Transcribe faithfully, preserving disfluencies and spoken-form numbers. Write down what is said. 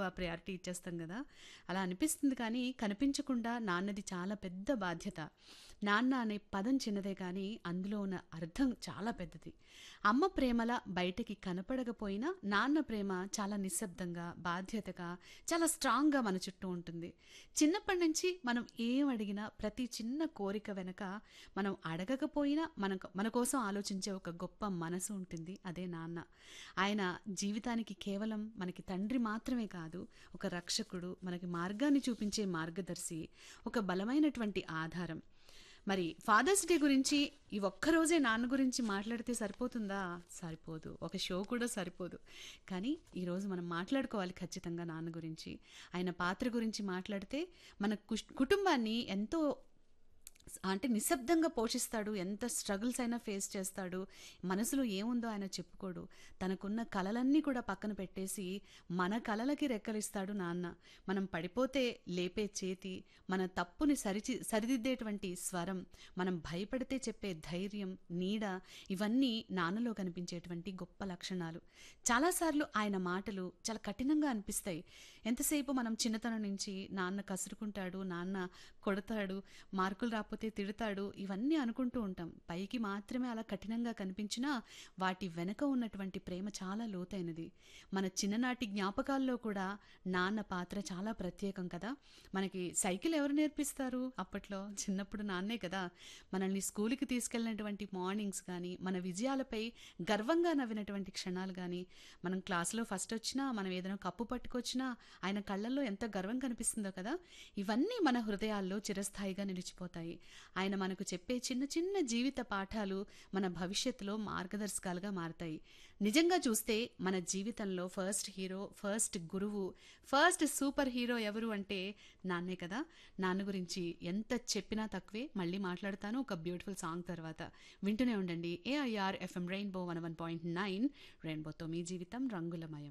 Priority ఇచ్చేస్తాం గదా! అలా అనిపిస్తుంది కానీ, కనిపించకుండా నాన్నది చాలా పెద్ద బాధ్యత. నాన్న అనే పదం చిన్నదే కానీ, అందులో ఉన్న అర్థం చాలా పెద్దది. అమ్మ ప్రేమలా బయటకి కనపడకపోయినా, నాన్న ప్రేమ చాలా నిశ్శబ్దంగా, బాధ్యతగా, చాలా స్ట్రాంగ్‌గా మన చుట్టూ ఉంటుంది. చిన్నప్పటి నుంచి మనం ఏం అడిగినా, ప్రతి చిన్న కోరిక వెనక మనం అడగకపోయినా మనకు మన కోసం ఆలోచించే ఒక గొప్ప మనసు ఉంటుంది. అదే నాన్న. ఆయన జీవితానికి కేవలం మనకి తండ్రి మాత్రమే కాదు, ఒక రక్షకుడు, మనకి మార్గాన్ని చూపించే మార్గదర్శి, ఒక బలమైనటువంటి ఆధారం. మరి ఫాదర్స్ డే గురించి ఈ ఒక్కరోజే నాన్న గురించి మాట్లాడితే సరిపోతుందా? సరిపోదు. ఒక షో కూడా సరిపోదు. కానీ ఈరోజు మనం మాట్లాడుకోవాలి ఖచ్చితంగా నాన్న గురించి. ఆయన పాత్ర గురించి మాట్లాడితే మన కుష్ కుటుంబాన్ని ఎంతో స్ అంటే నిశ్శబ్దంగా పోషిస్తాడు. ఎంత స్ట్రగుల్స్ అయినా ఫేస్ చేస్తాడు. మనసులో ఏముందో ఆయన చెప్పుకోడు. తనకున్న కలలన్నీ కూడా పక్కన పెట్టేసి, మన కలలకి రెక్కలిస్తాడు నాన్న. మనం పడిపోతే లేపే చేతి, మన తప్పుని సరిచి సరిదిద్దేటువంటి స్వరం, మనం భయపడితే చెప్పే ధైర్యం, నీడ, ఇవన్నీ నాన్నలో కనిపించేటువంటి గొప్ప లక్షణాలు. చాలాసార్లు ఆయన మాటలు చాలా కఠినంగా అనిపిస్తాయి. ఎంతసేపు మనం చిన్నతనం నుంచి నాన్న కసురుకుంటాడు, నాన్న కొడతాడు, మార్కులు రాకపోతే తిడతాడు, ఇవన్నీ అనుకుంటూ ఉంటాం. పైకి మాత్రమే అలా కఠినంగా కనిపించినా వాటి వెనక ఉన్నటువంటి ప్రేమ చాలా లోతైనది. మన చిన్ననాటి జ్ఞాపకాల్లో కూడా నాన్న పాత్ర చాలా ప్రత్యేకం కదా. మనకి సైకిల్ ఎవరు నేర్పిస్తారు అప్పట్లో? చిన్నప్పుడు నాన్నే కదా. మనల్ని స్కూల్కి తీసుకెళ్ళినటువంటి మార్నింగ్స్ కానీ, మన విజయాలపై గర్వంగా నవ్వినటువంటి క్షణాలు కానీ, మనం క్లాసులో ఫస్ట్ వచ్చినా, మనం ఏదైనా కప్పు పట్టుకొచ్చినా ఆయన కళ్ళల్లో ఎంత గర్వం కనిపిస్తుందో కదా. ఇవన్నీ మన హృదయాల్లో చిరస్థాయిగా నిలిచిపోతాయి. ఆయన మనకు చెప్పే చిన్న చిన్న జీవిత పాఠాలు మన భవిష్యత్తులో మార్గదర్శకాలుగా మారతాయి. నిజంగా చూస్తే మన జీవితంలో ఫస్ట్ హీరో, ఫస్ట్ గురువు, ఫస్ట్ సూపర్ హీరో ఎవరు అంటే నాన్నే కదా. నాన్న గురించి ఎంత చెప్పినా తక్కువే. మళ్ళీ మాట్లాడతాను ఒక బ్యూటిఫుల్ సాంగ్ తర్వాత. వింటూనే ఉండండి AIR FM rainbow one one point nine. రెయిన్బోతో మీ జీవితం రంగులమయం.